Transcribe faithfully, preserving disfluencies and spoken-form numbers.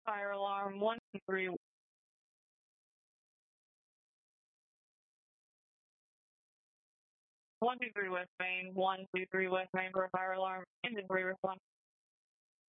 Fire alarm one two three. one two three West Main, one two three West Main for a fire alarm. Engine three respond.